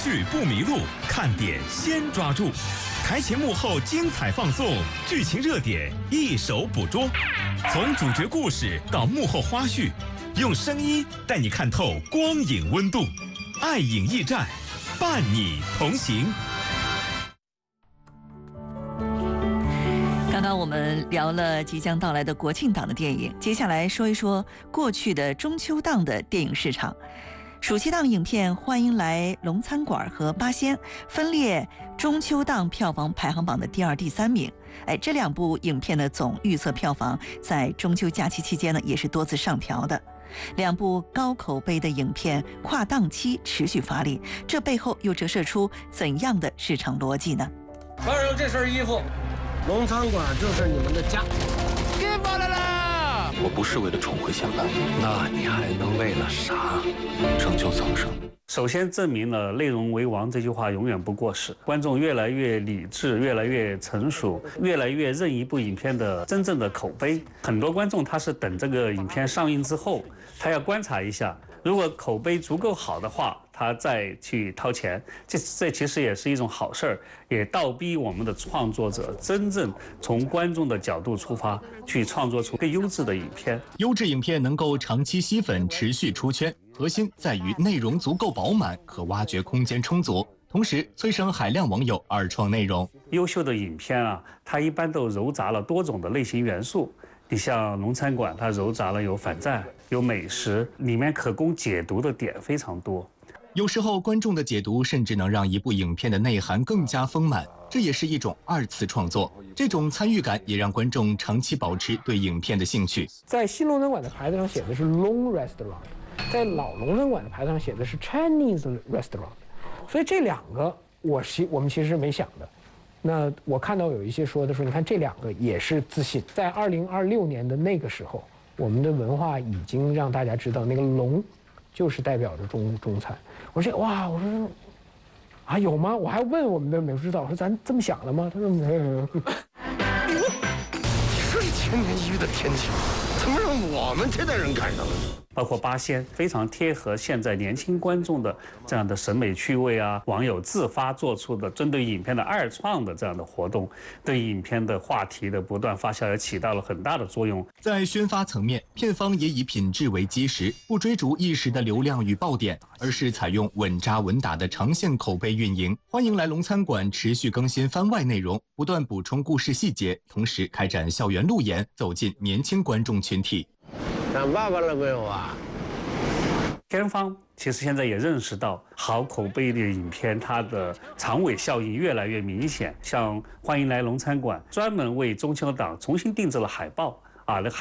剧不迷路，看点先抓住。台前幕后精彩放送，剧情热点一手捕捉。从主角故事到幕后花絮，用声音带你看透光影温度。爱影驿站，伴你同行。 刚刚我们聊了即将到来的国庆档的电影，接下来说一说过去的中秋档的电影市场。暑期档影片《欢迎来龙餐馆》和《八仙》分列中秋档票房排行榜的第2、第3名。这两部影片的总预测票房在中秋假期期间呢，也是多次上调的。两部高口碑的影片跨档期持续发力，这背后又折射出怎样的市场逻辑呢？ 穿上这身衣服，龙餐馆就是你们的家。 别发来了！ 我不是为了重回现版，那你还能为了啥？拯救苍生。 首先证明了内容为王这句话永远不过时，观众越来越理智，越来越成熟，越来越认一部影片的真正的口碑。很多观众他是等这个影片上映之后，他要观察一下，如果口碑足够好的话，他再去掏钱，这其实也是一种好事儿，也倒逼我们的创作者真正从观众的角度出发，去创作出更优质的影片。 优质影片能够长期吸粉、持续出圈，核心在于内容足够饱满，可挖掘空间充足，同时催生海量网友二创内容。 优秀的影片啊，它一般都糅杂了多种的类型元素。你像龙餐馆，它糅杂了有反战、有美食，里面可供解读的点非常多。 有时候观众的解读甚至能让一部影片的内涵更加丰满，这也是一种2次创作。这种参与感也让观众长期保持对影片的兴趣。 在新龙餐馆的牌子上写的是 Long Restaurant， 在老龙餐馆的牌子上写的是 Chinese Restaurant， 所以这两个我们其实是没想的。那我看到有一些说的说，你看这两个也是自信。在2026年的那个时候，我们的文化已经让大家知道，那个龙就是代表着中餐。我说哇，我说啊有吗？我还问我们的美术指导，我说咱这么想的吗？他说没有。 你说这千年一遇的天气，怎么让我们这代人赶上了？ 包括八仙非常贴合现在年轻观众的这样的审美趣味啊，网友自发做出的针对影片的2创的这样的活动，对影片的话题的不断发酵也起到了很大的作用。 在宣发层面，片方也以品质为基石，不追逐一时的流量与爆点，而是采用稳扎稳打的长线口碑运营。欢迎来龙餐馆持续更新番外内容，不断补充故事细节，同时开展校园路演，走进年轻观众群体。 想爸爸了没有啊？ 片方其实现在也认识到，好口碑的影片它的长尾效应越来越明显。像《欢迎来龙餐馆》专门为中秋档重新定制了海报啊，那